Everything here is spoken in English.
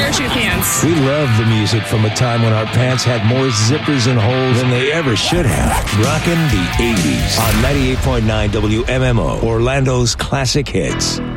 parachute pants. We love the music from a time when our pants had more zippers and holes than they ever should have. Rockin' the 80s on 98.9 WMMO, Orlando's classic hits.